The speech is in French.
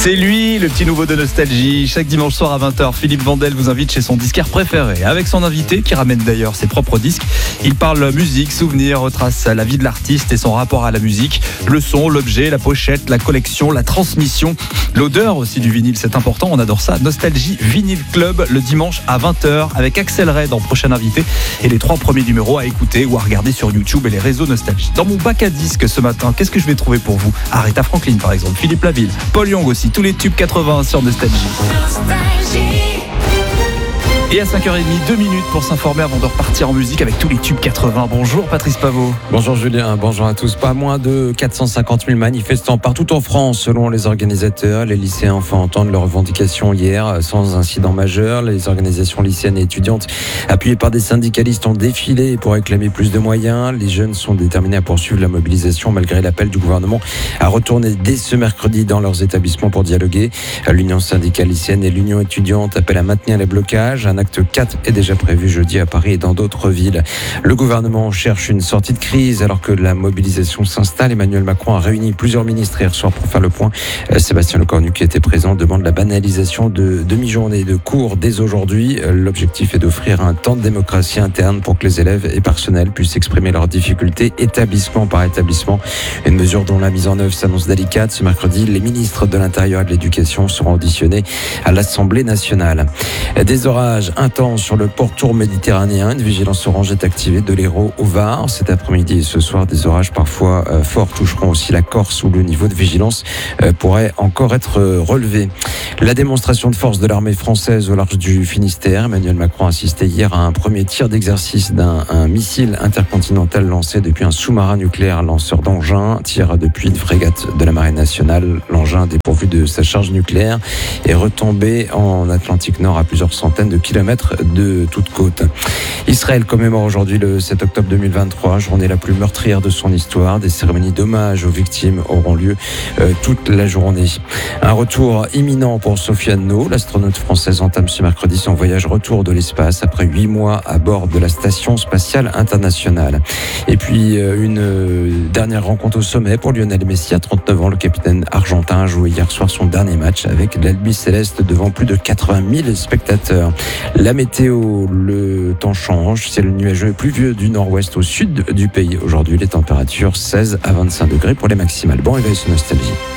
C'est lui, le petit nouveau de Nostalgie. Chaque dimanche soir à 20h, Philippe Vandel vous invite chez son disquaire préféré. Avec son invité, qui ramène d'ailleurs ses propres disques, il parle musique, souvenirs, retrace la vie de l'artiste et son rapport à la musique. Le son, l'objet, la pochette, la collection, la transmission, l'odeur aussi du vinyle, c'est important, on adore ça. Nostalgie Vinyl Club, le dimanche à 20h, avec Axel Red en prochain invité. Et les 3 premiers numéros à écouter ou à regarder sur YouTube et les réseaux Nostalgie. Dans mon bac à disques ce matin, qu'est-ce que je vais trouver pour vous? Aretha Franklin par exemple, Philippe Laville, Paul Young aussi, tous les tubes 80 sur Nostalgie. Et à 5h30, 2 minutes pour s'informer avant de repartir en musique avec tous les tubes 80. Bonjour Patrice Pavot. Bonjour Julien, bonjour à tous. Pas moins de 450 000 manifestants partout en France selon les organisateurs. Les lycéens ont fait entendre leurs revendications hier sans incident majeur. Les organisations lycéennes et étudiantes appuyées par des syndicalistes ont défilé pour réclamer plus de moyens. Les jeunes sont déterminés à poursuivre la mobilisation malgré l'appel du gouvernement à retourner dès ce mercredi dans leurs établissements pour dialoguer. L'Union syndicale lycéenne et l'Union étudiante appellent à maintenir les blocages. Un acte 4 est déjà prévu jeudi à Paris et dans d'autres villes. Le gouvernement cherche une sortie de crise alors que la mobilisation s'installe. Emmanuel Macron a réuni plusieurs ministres hier soir pour faire le point. Sébastien Lecornu, qui était présent, demande la banalisation de demi-journée de cours dès aujourd'hui. L'objectif est d'offrir un temps de démocratie interne pour que les élèves et personnels puissent exprimer leurs difficultés établissement par établissement. Une mesure dont la mise en œuvre s'annonce délicate. Ce mercredi, les ministres de l'Intérieur et de l'Éducation seront auditionnés à l'Assemblée nationale. Des orages intenses sur le pourtour méditerranéen. Une vigilance orange est activée de l'Hérault au Var. Cet après-midi et ce soir, des orages parfois forts toucheront aussi la Corse où le niveau de vigilance pourrait encore être relevé. La démonstration de force de l'armée française au large du Finistère. Emmanuel Macron a assisté hier à un premier tir d'exercice d'un missile intercontinental lancé depuis un sous-marin nucléaire lanceur d'engins. Tir depuis une frégate de la Marine nationale. L'engin, dépourvu de sa charge nucléaire, est retombé en Atlantique Nord à plusieurs centaines de kilomètres de toute côte. Israël commémore aujourd'hui le 7 octobre 2023, journée la plus meurtrière de son histoire. Des cérémonies d'hommage aux victimes auront lieu toute la journée. Un retour imminent pour Sofiane No. L'astronaute française entame ce mercredi son voyage retour de l'espace après 8 mois à bord de la Station spatiale internationale. Et puis une dernière rencontre au sommet pour Lionel Messi à 39 ans. Le capitaine argentin a joué hier soir son dernier match avec l'Albi Céleste devant plus de 80 000 spectateurs. La météo, le temps change. C'est le nuageux pluvieux du nord-ouest au sud du pays. Aujourd'hui, les températures 16 à 25 degrés pour les maximales. Bon réveil sur Nostalgie.